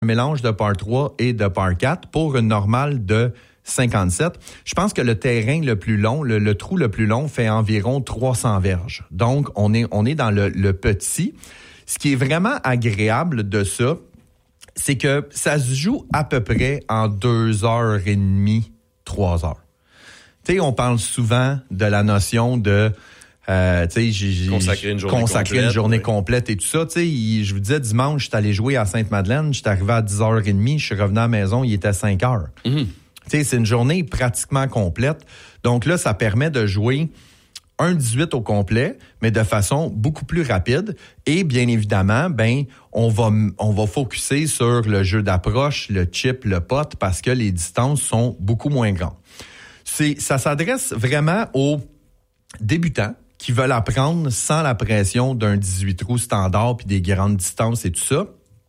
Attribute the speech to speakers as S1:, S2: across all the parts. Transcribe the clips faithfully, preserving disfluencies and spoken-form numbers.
S1: mélange de par trois et de par quatre pour une normale de cinquante-sept. Je pense que le terrain le plus long, le, le trou le plus long fait environ trois cents verges. Donc, on est, on est dans le, le petit. Ce qui est vraiment agréable de ça, c'est que ça se joue à peu près en deux heures et demie, trois heures. Tu sais, on parle souvent de la notion de euh, tu sais, j'ai, j'ai
S2: consacrer une journée
S1: consacrer
S2: complète,
S1: une journée
S2: oui.
S1: complète et tout ça. Tu sais, je vous disais dimanche, j'étais allé jouer à Sainte-Madeleine, j'étais arrivé à dix heures trente, je suis revenu à la maison, il était cinq heures. Mm-hmm. Tu sais, c'est une journée pratiquement complète. Donc là, ça permet de jouer un dix-huit au complet, mais de façon beaucoup plus rapide. Et bien évidemment, ben, on va, on va focuser sur le jeu d'approche, le chip, le pot, parce que les distances sont beaucoup moins grandes. C'est, ça s'adresse vraiment aux débutants qui veulent apprendre sans la pression d'un dix-huit trous standard puis des grandes distances et tout ça.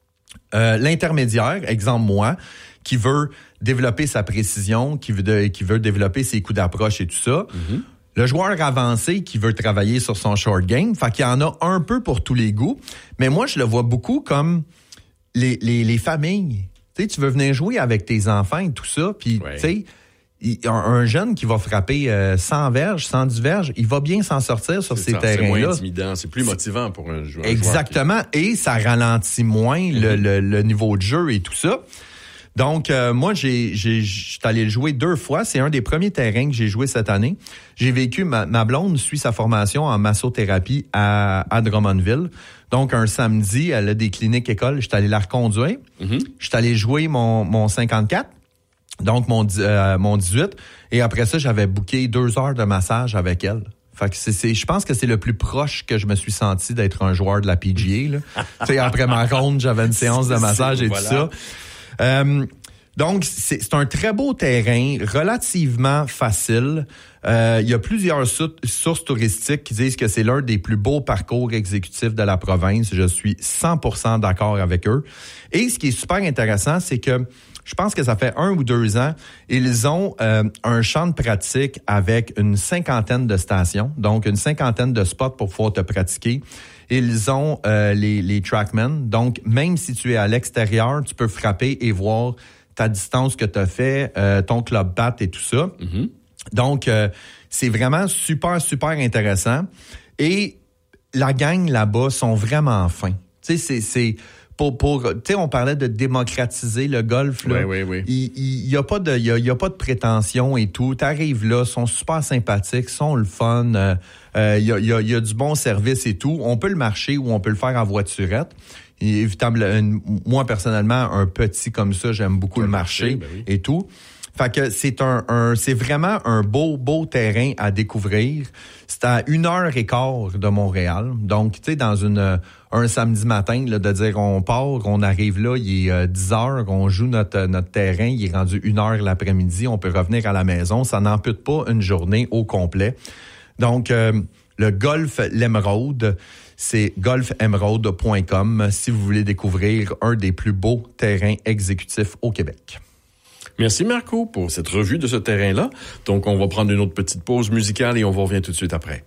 S1: Euh, l'intermédiaire, exemple moi, qui veut développer sa précision, qui veut, de, qui veut développer ses coups d'approche et tout ça. Mm-hmm. Le joueur avancé qui veut travailler sur son short game, fait qu'il y en a un peu pour tous les goûts, mais moi, je le vois beaucoup comme les, les, les familles. Tu sais, tu veux venir jouer avec tes enfants et tout ça, puis ouais. tu sais, un, un jeune qui va frapper euh, cent verges, cent dix verges, il va bien s'en sortir sur
S2: c'est
S1: ces
S2: ça,
S1: terrains-là.
S2: C'est moins intimidant, c'est plus motivant pour un joueur.
S1: Exactement,
S2: un joueur qui...
S1: et ça ralentit moins mm-hmm. le, le, le niveau de jeu et tout ça. Donc, euh, moi, j'ai, j'ai, j'étais allé le jouer deux fois. C'est un des premiers terrains que j'ai joué cette année. J'ai vécu, ma, ma blonde suit sa formation en massothérapie à, à Drummondville. Donc, un samedi, elle a des cliniques écoles. J'étais allé la reconduire. Mm-hmm. J'étais allé jouer mon, mon cinquante-quatre, donc mon, euh, mon dix-huit. Et après ça, j'avais booké deux heures de massage avec elle. Fait que c'est, c'est, je pense que c'est le plus proche que je me suis senti d'être un joueur de la P G A, là. Tu sais, après ma ronde, j'avais une séance de massage et voilà. tout ça. Euh, donc, c'est, c'est un très beau terrain, relativement facile. Euh, il y a plusieurs sou- sources touristiques qui disent que c'est l'un des plus beaux parcours exécutifs de la province. Je suis cent pour cent d'accord avec eux. Et ce qui est super intéressant, c'est que je pense que ça fait un ou deux ans, ils ont euh, un champ de pratique avec une cinquantaine de stations, donc une cinquantaine de spots pour pouvoir te pratiquer. Ils ont euh, les, les trackmen, donc même si tu es à l'extérieur, tu peux frapper et voir ta distance que tu as fait, euh, ton club bat et tout ça. Mm-hmm. Donc, euh, c'est vraiment super, super intéressant. Et la gang là-bas sont vraiment fins. Tu sais, c'est... c'est Pour, pour, tu sais, on parlait de démocratiser le golf, là.
S2: Oui, oui, oui.
S1: Il, il y a pas de, il y a, il y a pas de prétention et tout. T'arrives là, sont super sympathiques, sont le fun. Euh, euh, il y a, il y a, il y a du bon service et tout. On peut le marcher ou on peut le faire en voiturette. Et évidemment, moi personnellement, un petit comme ça, j'aime beaucoup le, le marché, marché ben oui. et tout. Fait que c'est un, un, c'est vraiment un beau, beau terrain à découvrir. C'est à une heure et quart de Montréal. Donc, tu sais, dans une, un samedi matin, là, de dire on part, on arrive là, il est euh, dix heures, on joue notre, notre terrain, il est rendu une heure l'après-midi, on peut revenir à la maison. Ça n'ampute pas une journée au complet. Donc, euh, le Golf L'Émeraude, c'est golf émeraude point com si vous voulez découvrir un des plus beaux terrains exécutifs au Québec.
S2: Merci Marco pour cette revue de ce terrain-là. Donc, on va prendre une autre petite pause musicale et on vous revient tout de suite après.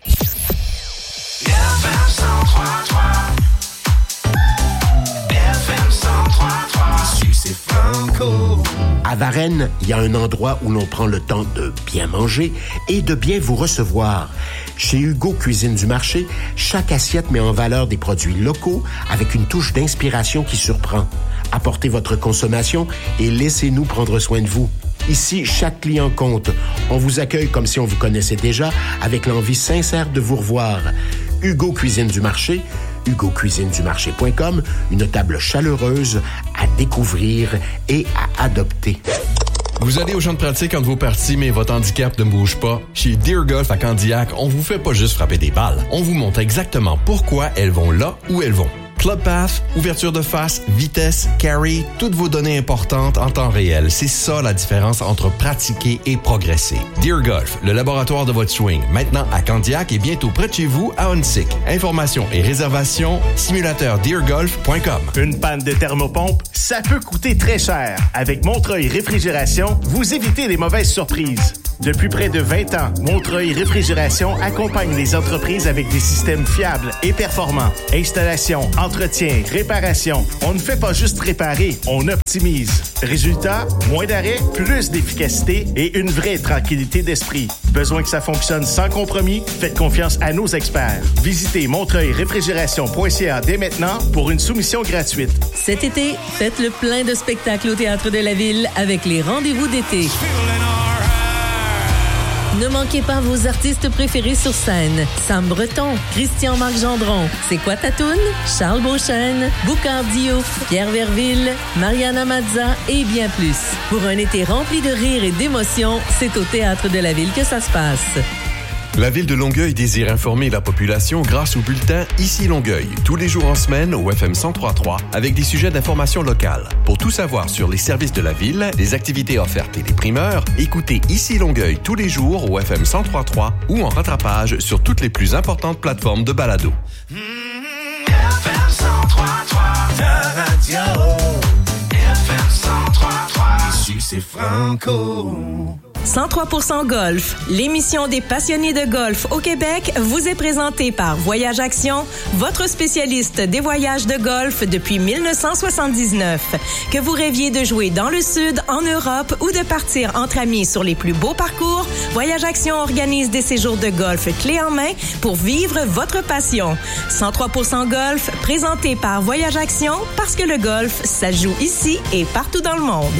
S3: À Varennes, il y a un endroit où l'on prend le temps de bien manger et de bien vous recevoir. Chez Hugo Cuisine du Marché, chaque assiette met en valeur des produits locaux avec une touche d'inspiration qui surprend. Apportez votre consommation et laissez-nous prendre soin de vous. Ici, chaque client compte. On vous accueille comme si on vous connaissait déjà, avec l'envie sincère de vous revoir. Hugo Cuisine du Marché, hugo cuisine du marché point com, une table chaleureuse à découvrir et à adopter.
S4: Vous allez au champ de pratique entre vos parties, mais votre handicap ne bouge pas. Chez Deer Golf à Candiac, on vous fait pas juste frapper des balles. On vous montre exactement pourquoi elles vont là où elles vont. Club Path, ouverture de face, vitesse, carry, toutes vos données importantes en temps réel. C'est ça la différence entre pratiquer et progresser. Deer Golf, le laboratoire de votre swing, maintenant à Candiac et bientôt près de chez vous à Huntsic. Informations et réservations, simulateur deer golf point com.
S5: Une panne de thermopompe, ça peut coûter très cher. Avec Montreuil Réfrigération, vous évitez les mauvaises surprises. Depuis près de vingt ans, Montreuil Réfrigération accompagne les entreprises avec des systèmes fiables et performants. Installation, entretien, réparation. On ne fait pas juste réparer, on optimise. Résultat, moins d'arrêts, plus d'efficacité et une vraie tranquillité d'esprit. Besoin que ça fonctionne sans compromis? Faites confiance à nos experts. Visitez montreuil réfrigération point c a dès maintenant pour une soumission gratuite.
S6: Cet été, faites le plein de spectacles au Théâtre de la Ville avec les rendez-vous d'été. Ne manquez pas vos artistes préférés sur scène. Sam Breton, Christian-Marc Gendron, C'est quoi ta toune? Charles Beauchesne, Boucard Diouf, Pierre Verville, Mariana Mazza et bien plus. Pour un été rempli de rire et d'émotions, c'est au Théâtre de la Ville que ça se passe.
S4: La Ville de Longueuil désire informer la population grâce au bulletin Ici Longueuil, tous les jours en semaine au F M cent trois point trois, avec des sujets d'information locale. Pour tout savoir sur les services de la Ville, les activités offertes et les primeurs, écoutez Ici Longueuil tous les jours au F M cent trois point trois ou en rattrapage sur toutes les plus importantes plateformes de balado.
S7: Mmh, F M cent trois point trois, ta radio. F M cent trois point trois, ici c'est Franco.
S6: cent trois pour cent Golf, l'émission des passionnés de golf au Québec, vous est présentée par Voyage Action, votre spécialiste des voyages de golf depuis dix-neuf cent soixante-dix-neuf. Que vous rêviez de jouer dans le Sud, en Europe ou de partir entre amis sur les plus beaux parcours, Voyage Action organise des séjours de golf clés en main pour vivre votre passion. cent trois pour cent Golf, présenté par Voyage Action, parce que le golf, ça joue ici et partout dans le monde.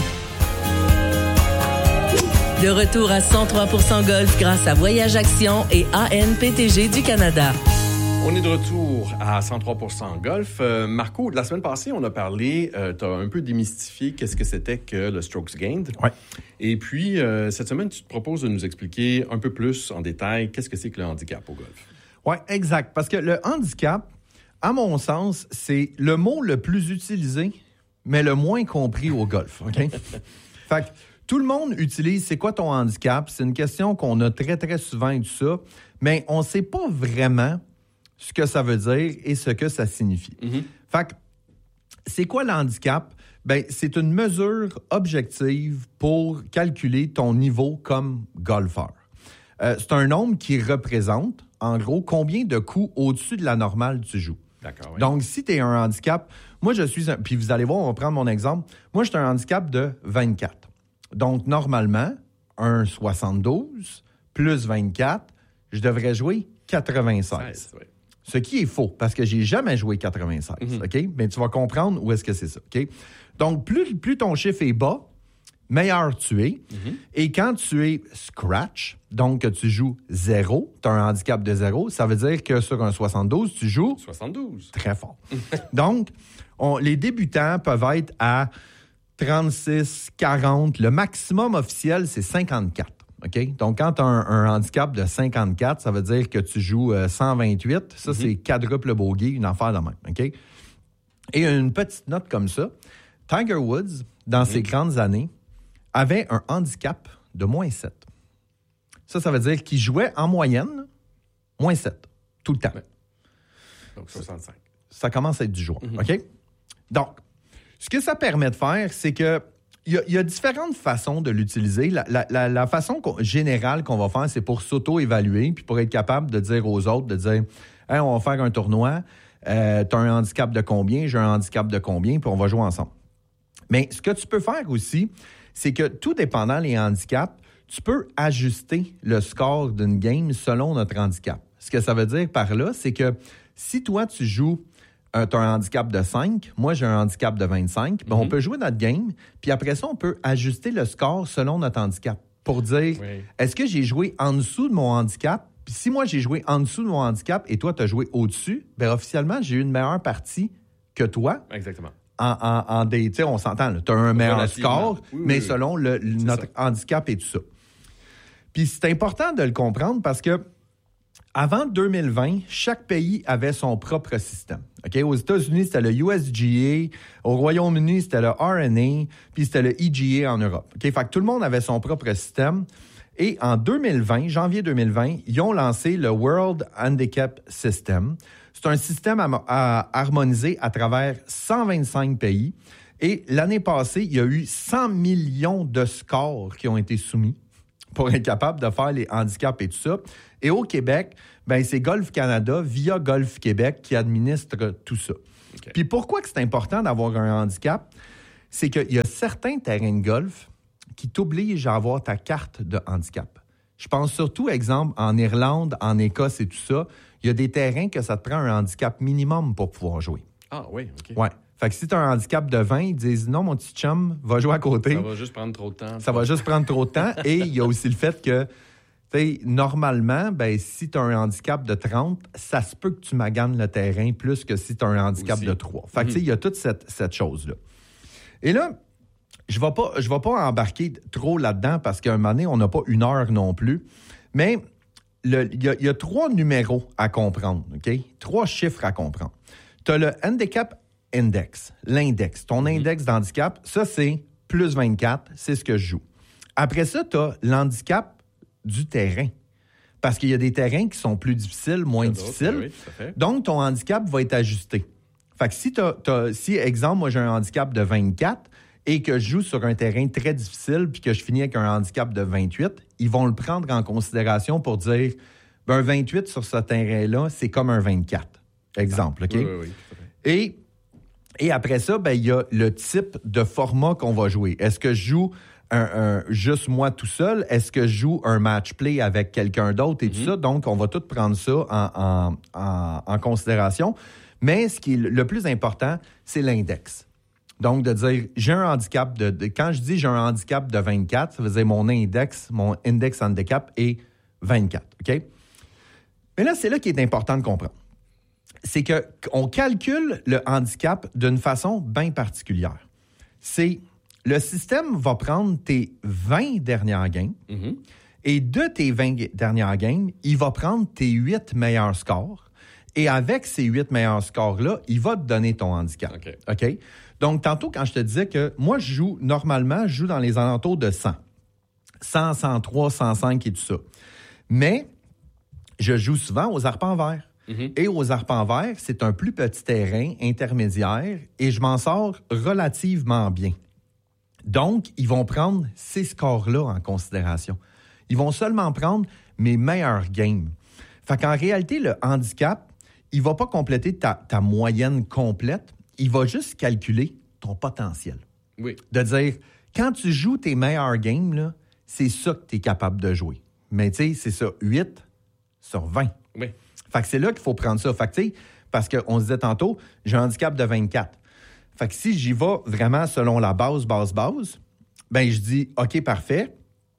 S6: De retour à cent trois pour cent Golf grâce à Voyage Action et A N P T G du Canada.
S2: On est de retour à cent trois pour cent Golf. Euh, Marco, la semaine passée, on a parlé, euh, tu as un peu démystifié qu'est-ce que c'était que le strokes gained.
S1: Ouais.
S2: Et puis, euh, cette semaine, tu te proposes de nous expliquer un peu plus en détail qu'est-ce que c'est que le handicap au golf.
S1: Oui, exact. Parce que le handicap, à mon sens, c'est le mot le plus utilisé, mais le moins compris au golf. OK? Fait que tout le monde utilise « c'est quoi ton handicap ?» C'est une question qu'on a très, très souvent et tout ça, mais on ne sait pas vraiment ce que ça veut dire et ce que ça signifie. Mm-hmm. Fait que c'est quoi le handicap? Ben, c'est une mesure objective pour calculer ton niveau comme golfeur. Euh, c'est un nombre qui représente, en gros, combien de coups au-dessus de la normale tu joues.
S2: D'accord, oui.
S1: Donc, si tu es un handicap, moi, je suis un... Puis vous allez voir, on va prendre mon exemple. Moi, j'ai un handicap de vingt-quatre. Donc, normalement, un soixante-douze plus vingt-quatre, je devrais jouer quatre-vingt-seize. seize, oui. Ce qui est faux, parce que j'ai jamais joué quatre-vingt-seize, mm-hmm. OK? Mais tu vas comprendre où est-ce que c'est ça, OK? Donc, plus, plus ton chiffre est bas, meilleur tu es. Mm-hmm. Et quand tu es scratch, donc que tu joues zéro, tu as un handicap de zéro, ça veut dire que sur un soixante-douze, tu joues...
S2: soixante-douze.
S1: Très fort. Donc, on, les débutants peuvent être à trente-six, quarante. Le maximum officiel, c'est cinquante-quatre. OK? Donc, quand tu as un, un handicap de cinquante-quatre, ça veut dire que tu joues euh, cent vingt-huit. Ça, mm-hmm. c'est quadruple bogey, une affaire de même. OK? Et une petite note comme ça. Tiger Woods, dans mm-hmm. ses grandes années, avait un handicap de moins sept. Ça, ça veut dire qu'il jouait en moyenne moins sept, tout le temps.
S2: Ouais. Donc, soixante-cinq.
S1: Ça, ça commence à être du joueur.
S2: Mm-hmm.
S1: OK? Donc, ce que ça permet de faire, c'est que il y, y a différentes façons de l'utiliser. La, la, la, la façon qu'on, générale qu'on va faire, c'est pour s'auto-évaluer, puis pour être capable de dire aux autres, de dire hey, on va faire un tournoi, euh, tu as un handicap de combien, j'ai un handicap de combien, puis on va jouer ensemble. Mais ce que tu peux faire aussi, c'est que tout dépendant les handicaps, tu peux ajuster le score d'une game selon notre handicap. Ce que ça veut dire par là, c'est que si toi, tu joues Euh, tu as un handicap de cinq, moi j'ai un handicap de vingt-cinq, mm-hmm. ben, on peut jouer notre game, puis après ça, on peut ajuster le score selon notre handicap pour dire, oui. est-ce que j'ai joué en dessous de mon handicap? Puis si moi j'ai joué en dessous de mon handicap et toi tu as joué au-dessus, ben officiellement, j'ai eu une meilleure partie que toi.
S2: Exactement.
S1: En, en, en des, tu sais, on s'entend, tu as un meilleur score, oui, oui, mais oui. selon le, notre ça. handicap et tout ça. Puis c'est important de le comprendre parce que avant deux mille vingt, chaque pays avait son propre système. Okay? Aux États-Unis, c'était le U S G A. Au Royaume-Uni, c'était le R N A. Puis c'était le E G A en Europe. Okay? Fait que tout le monde avait son propre système. Et en deux mille vingt, janvier deux mille vingt, ils ont lancé le World Handicap System. C'est un système à, à harmoniser à travers cent vingt-cinq pays. Et l'année passée, il y a eu cent millions de scores qui ont été soumis pour être capable de faire les handicaps et tout ça. Et au Québec, ben c'est Golf Canada, via Golf Québec, qui administre tout ça. Okay. Puis pourquoi que c'est important d'avoir un handicap? C'est qu'il y a certains terrains de golf qui t'obligent à avoir ta carte de handicap. Je pense surtout, exemple, en Irlande, en Écosse et tout ça, il y a des terrains que ça te prend un handicap minimum pour pouvoir jouer.
S2: Ah oui, OK.
S1: Ouais. Fait que si tu as un handicap de vingt, ils disent non, mon petit chum, va jouer à côté.
S2: Ça va juste prendre trop de temps.
S1: Ça va juste prendre trop de temps. Et il y a aussi le fait que, tu sais, normalement, ben, si tu as un handicap de trente, ça se peut que tu maganes le terrain plus que si tu as un handicap aussi de trois. Fait que, tu sais, il y a toute cette, cette chose-là. Et là, je ne vais pas, je vais pas embarquer trop là-dedans parce qu'à un moment donné, on n'a pas une heure non plus. Mais il y, y a trois numéros à comprendre, OK? Trois chiffres à comprendre. Tu as le handicap index, l'index. Ton index d'handicap, ça, c'est plus vingt-quatre, c'est ce que je joue. Après ça, tu as l'handicap du terrain. Parce qu'il y a des terrains qui sont plus difficiles, moins difficiles. Oui, tout à fait. Donc, ton handicap va être ajusté. Fait que si, t'as, t'as, si, exemple, moi, j'ai un handicap de vingt-quatre et que je joue sur un terrain très difficile puis que je finis avec un handicap de vingt-huit, ils vont le prendre en considération pour dire, ben, un vingt-huit sur ce terrain-là, c'est comme un vingt-quatre. Exemple, OK?
S2: Oui, oui, oui. Tout à fait.
S1: Et, et après ça, ben, il y a le type de format qu'on va jouer. Est-ce que je joue un, un, juste moi tout seul? Est-ce que je joue un match play avec quelqu'un d'autre et mm-hmm. tout ça? Donc, on va tout prendre ça en, en, en, en considération. Mais ce qui est le plus important, c'est l'index. Donc, de dire, j'ai un handicap de, de... Quand je dis j'ai un handicap de vingt-quatre, ça veut dire mon index, mon index handicap est vingt-quatre, OK? Mais là, c'est là qui est important de comprendre. C'est que qu'on calcule le handicap d'une façon bien particulière. C'est, le système va prendre tes vingt dernières games mm-hmm. et de tes vingt dernières games, il va prendre tes huit meilleurs scores. Et avec ces huit meilleurs scores-là, il va te donner ton handicap.
S2: OK.
S1: OK? Donc, tantôt, quand je te disais que moi, je joue, normalement, je joue dans les alentours de cent. cent, cent trois, cent cinq et tout ça. Mais, je joue souvent aux arpents verts. Mm-hmm. Et aux arpents verts, c'est un plus petit terrain intermédiaire et je m'en sors relativement bien. Donc, ils vont prendre ces scores-là en considération. Ils vont seulement prendre mes meilleurs games. Fait qu'en réalité, le handicap, il ne va pas compléter ta, ta moyenne complète, il va juste calculer ton potentiel.
S2: Oui.
S1: De dire, quand tu joues tes meilleurs games, là, c'est ça que tu es capable de jouer. Mais tu sais, c'est ça, huit sur vingt.
S2: Oui.
S1: Fait que c'est là qu'il faut prendre ça. Fait que tu sais, parce qu'on se disait tantôt, j'ai un handicap de vingt-quatre. Fait que si j'y vais vraiment selon la base, base, base, ben je dis, OK, parfait,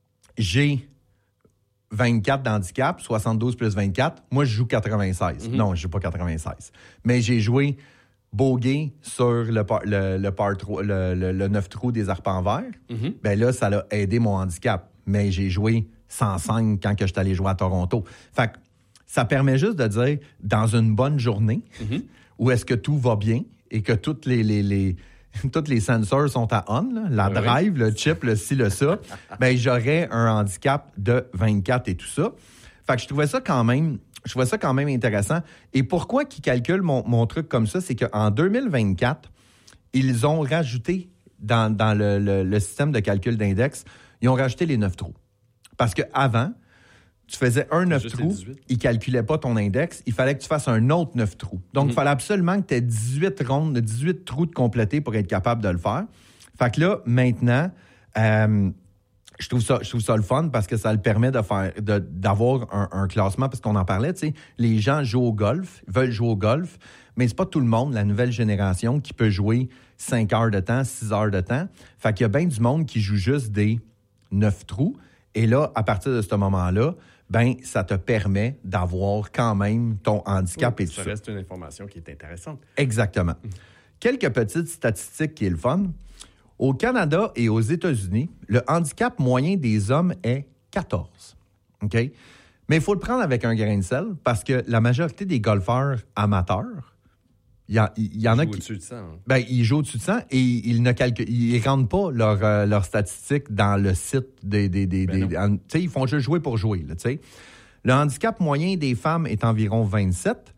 S1: j'ai vingt-quatre d'handicap, soixante-douze plus vingt-quatre. Moi, je joue quatre-vingt-seize. Mm-hmm. Non, je joue pas quatre-vingt-seize. Mais j'ai joué bogey sur le, par, le, le, par trois, le, le, le neuf trous des arpents verts. Mm-hmm. Ben là, ça l'a aidé mon handicap. Mais j'ai joué cent cinq quand que je suis allé jouer à Toronto. Fait que ça permet juste de dire, dans une bonne journée, mm-hmm. où est-ce que tout va bien et que toutes les... les, les tous les sensors sont à on, là, la oui, drive, oui. le chip, le ci, le ça, ben j'aurais un handicap de vingt-quatre et tout ça. Fait que je trouvais ça quand même, je trouvais ça quand même intéressant. Et pourquoi qu'ils calculent mon, mon truc comme ça, c'est qu'en deux mille vingt-quatre, ils ont rajouté dans, dans le, le, le système de calcul d'index, ils ont rajouté les neuf trous. Parce qu'avant, tu faisais un neuf trous, il ne calculait pas ton index, il fallait que tu fasses un autre neuf trous. Donc, il mm-hmm. fallait absolument que tu aies dix-huit rondes, dix-huit trous de compléter pour être capable de le faire. Fait que là, maintenant, euh, je trouve ça, je trouve ça le fun parce que ça le permet de faire, de, d'avoir un, un classement, parce qu'on en parlait, tu sais, les gens jouent au golf, veulent jouer au golf, mais c'est pas tout le monde, la nouvelle génération, qui peut jouer cinq heures de temps, six heures de temps. Fait qu'il y a bien du monde qui joue juste des neuf trous. Et là, à partir de ce moment-là, ben ça te permet d'avoir quand même ton handicap
S2: oui,
S1: et tout ça.
S2: Ça reste une information qui est intéressante.
S1: Exactement. Mmh. Quelques petites statistiques qui est le fun. Au Canada et aux États-Unis, le handicap moyen des hommes est quatorze. OK? Mais il faut le prendre avec un grain de sel parce que la majorité des golfeurs amateurs, il y, y, y en a qui...
S2: au-dessus de cent. Hein?
S1: Ben, ils jouent au-dessus de cent et ils ne calculent, ils rentrent pas leurs euh, leurs statistiques dans le site des... des, des, ben des tu sais, ils font juste jouer pour jouer, là, tu sais. Le handicap moyen des femmes est environ vingt-sept.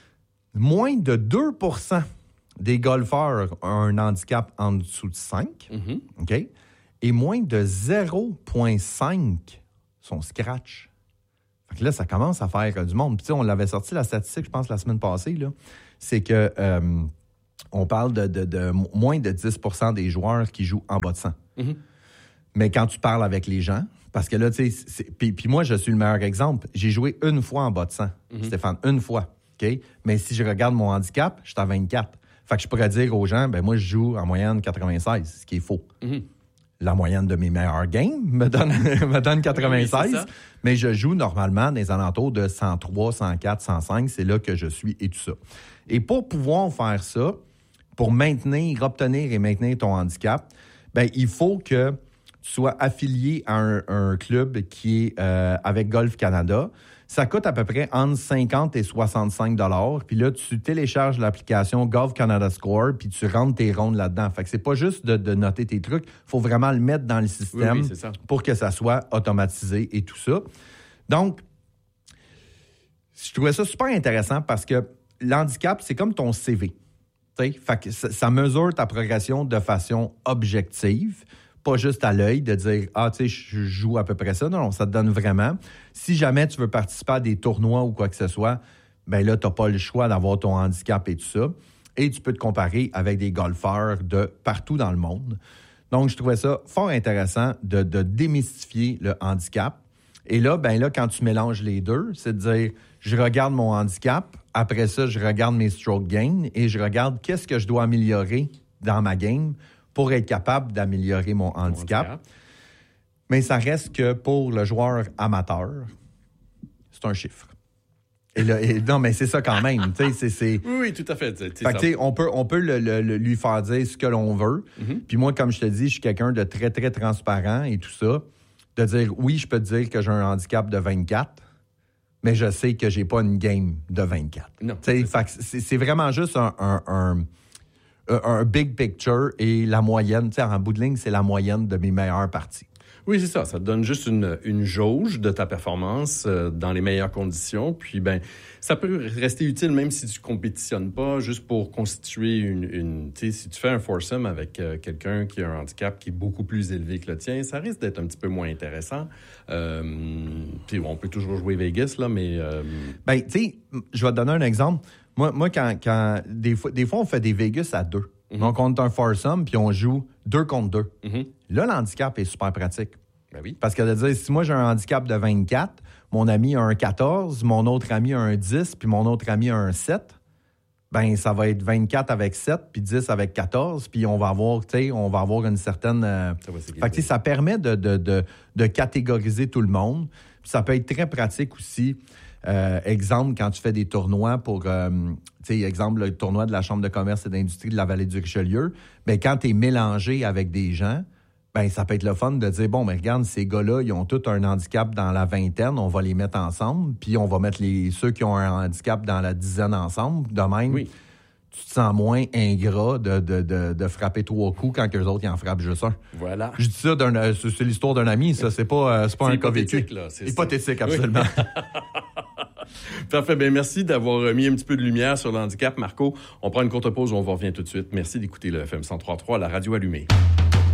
S1: Moins de deux pour cent des golfeurs ont un handicap en dessous de cinq. Mm-hmm. OK? Et moins de zéro virgule cinq sont scratch. Fait que là, ça commence à faire euh, du monde. Puis, tu sais, on l'avait sorti, la statistique, je pense, la semaine passée, là. C'est que euh, on parle de, de, de moins de dix pour cent des joueurs qui jouent en bas de cent. Mm-hmm. Mais quand tu parles avec les gens, parce que là, tu sais, puis, puis moi, je suis le meilleur exemple. J'ai joué une fois en bas de cent, mm-hmm. Stéphane, une fois. OK? Mais si je regarde mon handicap, je suis à vingt-quatre. Fait que je pourrais dire aux gens, ben moi, je joue en moyenne quatre-vingt-seize, ce qui est faux. Mm-hmm. La moyenne de mes meilleurs games me donne, me donne quatre-vingt-seize, oui, mais je joue normalement dans les alentours de cent trois, cent quatre, cent cinq. C'est là que je suis et tout ça. Et pour pouvoir faire ça, pour maintenir, obtenir et maintenir ton handicap, ben il faut que tu sois affilié à un, un club qui est euh, avec Golf Canada. Ça coûte à peu près entre cinquante et soixante-cinq dollars. Puis là, tu télécharges l'application Golf Canada Score, puis tu rentres tes rondes là-dedans. Fait que c'est pas juste de, de noter tes trucs. Il faut vraiment le mettre dans le système, oui, oui, c'est ça, pour que ça soit automatisé et tout ça. Donc, je trouvais ça super intéressant parce que l'handicap, c'est comme ton C V. T'sais? Fait que ça, ça mesure ta progression de façon objective. Pas juste à l'œil de dire « Ah, tu sais, je joue à peu près ça. » Non, non, ça te donne vraiment. Si jamais tu veux participer à des tournois ou quoi que ce soit, bien là, tu n'as pas le choix d'avoir ton handicap et tout ça. Et tu peux te comparer avec des golfeurs de partout dans le monde. Donc, je trouvais ça fort intéressant de, de démystifier le handicap. Et là, ben là, quand tu mélanges les deux, c'est de dire « Je regarde mon handicap. Après ça, je regarde mes stroke gains et je regarde qu'est-ce que je dois améliorer dans ma game pour être capable d'améliorer mon handicap. handicap. Mais ça reste que pour le joueur amateur, c'est un chiffre. Et là, et, non, mais c'est ça quand même. c'est, c'est...
S2: Oui, oui, tout à fait.
S1: fait que, on peut, on peut le, le, le, lui faire dire ce que l'on veut. Mm-hmm. Puis moi, comme je te dis, je suis quelqu'un de très, très transparent et tout ça. De dire, oui, je peux te dire que j'ai un handicap de vingt-quatre, mais je sais que j'ai pas une game de vingt-quatre. Non, c'est, fait que c'est, c'est vraiment juste un... un, un un big picture et la moyenne, tu sais, en bout de ligne, c'est la moyenne de mes meilleures parties.
S2: Oui, c'est ça. Ça te donne juste une, une jauge de ta performance euh, dans les meilleures conditions. Puis, ben, ça peut rester utile même si tu compétitionnes pas, juste pour constituer une... une tu sais, si tu fais un foursome avec euh, quelqu'un qui a un handicap qui est beaucoup plus élevé que le tien, ça risque d'être un petit peu moins intéressant. Euh, puis, on peut toujours jouer Vegas, là, mais... Euh...
S1: Ben, tu sais, je vais te donner un exemple. Moi, moi quand, quand des, fois, des fois, on fait des Vegas à deux. Mm-hmm. Donc, on est un foursome, puis on joue deux contre deux. Mm-hmm. Là, l'handicap est super pratique.
S2: Ben oui.
S1: Parce que de dire, si moi, j'ai un handicap de vingt-quatre, mon ami a un quatorze, mon autre ami a un dix, puis mon autre ami a un sept, ben ça va être vingt-quatre avec sept, puis dix avec quatorze, puis on va avoir, tu sais, on va avoir une certaine... Euh... Ça, fait que, ça permet de, de, de, de catégoriser tout le monde. Puis ça peut être très pratique aussi. Euh, exemple, quand tu fais des tournois pour, euh, tu sais, exemple, le tournoi de la Chambre de commerce et d'industrie de la Vallée du Richelieu, bien, quand tu es mélangé avec des gens, ben ça peut être le fun de dire, bon, mais regarde, ces gars-là, ils ont tous un handicap dans la vingtaine, on va les mettre ensemble, puis on va mettre les ceux qui ont un handicap dans la dizaine ensemble. De même, oui. Tu te sens moins ingrat de, de, de, de frapper trois coups quand eux autres, ils en frappent juste un.
S2: Voilà.
S1: Je dis ça, d'un, c'est, c'est l'histoire d'un ami, ça, c'est pas, c'est pas c'est un cas vécu.
S2: Là, c'est
S1: hypothétique, ça. Absolument.
S2: Oui. Parfait. Bien, merci d'avoir mis un petit peu de lumière sur le handicap, Marco. On prend une courte pause, on vous revient tout de suite. Merci d'écouter le F M cent trois point trois, la radio allumée.